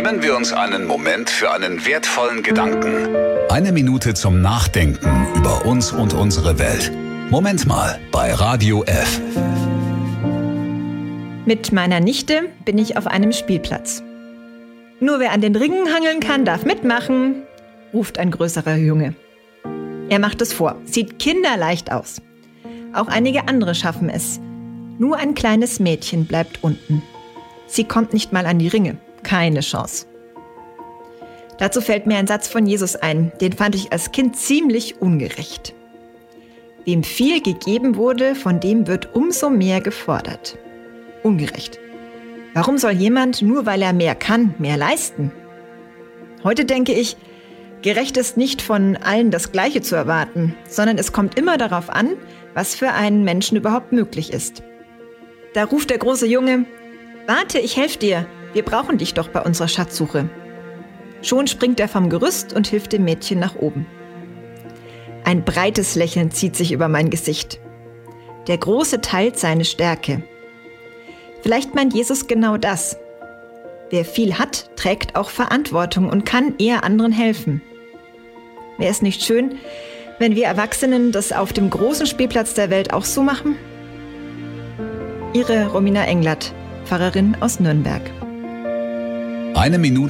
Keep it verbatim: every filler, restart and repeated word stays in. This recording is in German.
Nehmen wir uns einen Moment für einen wertvollen Gedanken. Eine Minute zum Nachdenken über uns und unsere Welt. Moment mal bei Radio F. Mit meiner Nichte bin ich auf einem Spielplatz. Nur wer an den Ringen hangeln kann, darf mitmachen, ruft ein größerer Junge. Er macht es vor, sieht kinderleicht aus. Auch einige andere schaffen es. Nur ein kleines Mädchen bleibt unten. Sie kommt nicht mal an die Ringe. Keine Chance. Dazu fällt mir ein Satz von Jesus ein, den fand ich als Kind ziemlich ungerecht. Wem viel gegeben wurde, von dem wird umso mehr gefordert. Ungerecht. Warum soll jemand, nur weil er mehr kann, mehr leisten? Heute denke ich, gerecht ist nicht von allen das Gleiche zu erwarten, sondern es kommt immer darauf an, was für einen Menschen überhaupt möglich ist. Da ruft der große Junge: Warte, ich helfe dir, wir brauchen dich doch bei unserer Schatzsuche. Schon springt er vom Gerüst und hilft dem Mädchen nach oben. Ein breites Lächeln zieht sich über mein Gesicht. Der Große teilt seine Stärke. Vielleicht meint Jesus genau das. Wer viel hat, trägt auch Verantwortung und kann eher anderen helfen. Wäre es nicht schön, wenn wir Erwachsenen das auf dem großen Spielplatz der Welt auch so machen? Ihre Romina Englert, Pfarrerin aus Nürnberg. Eine Minute